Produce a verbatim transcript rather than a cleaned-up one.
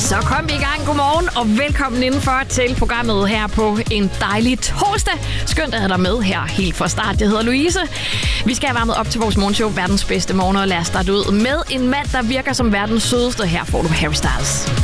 Så kom vi i gang. Godmorgen og velkommen indenfor til programmet her på en dejlig torsdag. Skønt at have dig med her helt fra start. Jeg hedder Louise. Vi skal have varmet op til vores morgenshow, verdens bedste morgen, og lad os starte ud med en mand, der virker som verdens sødeste. Her får du Harry Styles.